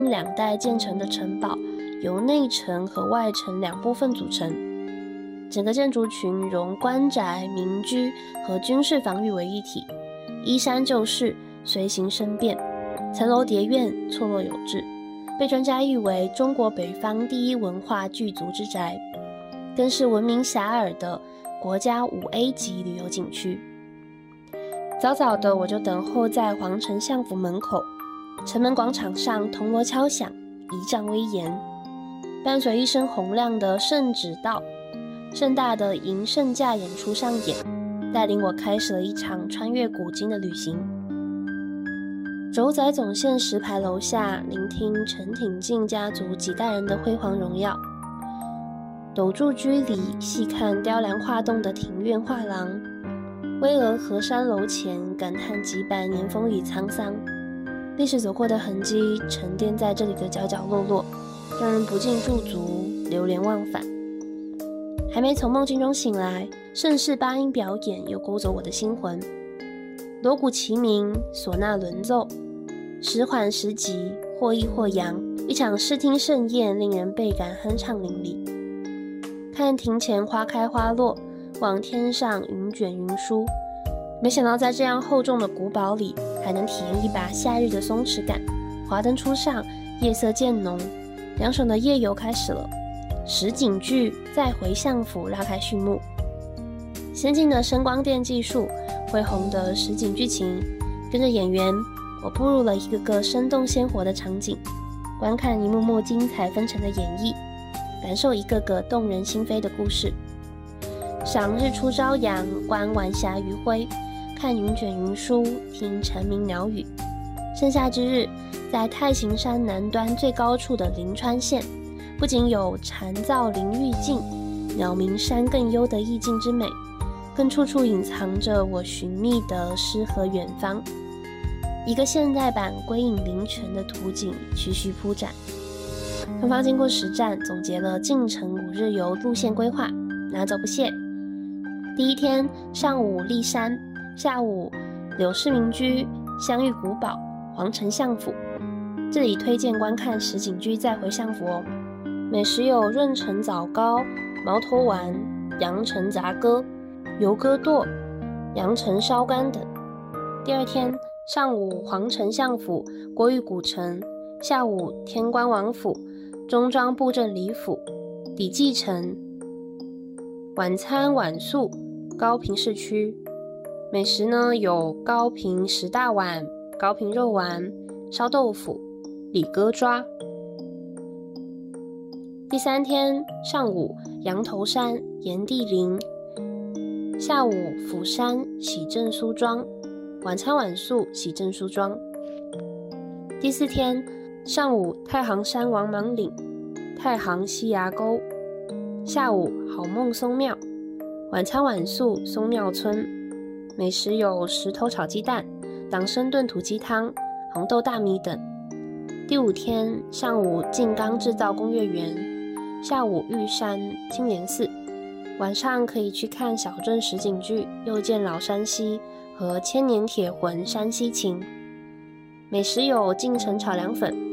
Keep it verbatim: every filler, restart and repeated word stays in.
两代建成的城堡，由内城和外城两部分组成。整个建筑群融官宅、民居和军事防御为一体，依山就势，随形生变，层楼叠苑，错落有致，被专家誉为中国北方第一文化巨族之宅，更是闻名遐迩的国家五 A 级旅游景区。早早的我就等候在皇城相府门口，城门广场上铜锣敲响，仪仗威严，伴随一声洪亮的圣旨到，盛大的迎圣驾演出上演，带领我开始了一场穿越古今的旅行。轴仔总线石牌楼下，聆听陈挺进家族几代人的辉煌荣耀；斗柱居里细看雕梁画栋的庭院画廊；巍峨河山楼前，感叹几百年风雨沧桑。历史走过的痕迹沉淀在这里的角角落落，让人不禁驻足，流连忘返。还没从梦境中醒来，盛世八音表演又勾走我的心魂。锣鼓齐鸣，唢呐轮奏，时缓时急，或抑或扬，一场视听盛宴，令人倍感酣畅淋漓。看庭前花开花落，望天上云卷云舒，没想到在这样厚重的古堡里，还能体验一把夏日的松弛感。华灯初上，夜色渐浓，凉爽的夜游开始了。实景剧再回相府拉开序幕，先进的声光电技术，恢宏的实景剧情，跟着演员，我步入了一个个生动鲜活的场景，观看一幕幕精彩纷呈的演绎，感受一个个动人心扉的故事。赏日出朝阳，观晚霞余晖，看云卷云舒，听蝉鸣鸟语。盛夏之日，在太行山南端最高处的临川县，不仅有蝉噪林愈静，鸟鸣山更幽的意境之美，更处处隐藏着我寻觅的诗和远方。一个现代版归隐灵泉的图景徐徐铺展。芬芳经过实战，总结了进城五日游路线规划，拿走不谢。第一天上午骊山，下午柳氏民居、香玉古堡、皇城相府。这里推荐观看实景剧再回相府哦。美食有润城枣糕、毛头丸、阳城杂鸽、油鸽剁、阳城烧干等。第二天上午皇城相府、国语古城，下午天官王府、中庄布政里府、李继城。晚餐晚宿高屏市区，美食呢有高屏石大碗、高屏肉丸、烧豆腐、李哥抓。第三天上午羊头山、炎帝陵，下午釜山、喜正苏庄，晚餐晚宿喜正苏庄。第四天上午太行山王莽岭、太行西崖沟，下午好梦松庙，晚餐晚宿松庙村。美食有石头炒鸡蛋、党参炖土鸡汤、红豆大米等。第五天上午静冈制造工业园，下午玉山青莲寺，晚上可以去看小镇实景剧又见老山溪和千年铁魂山西情。美食有晋城炒凉粉、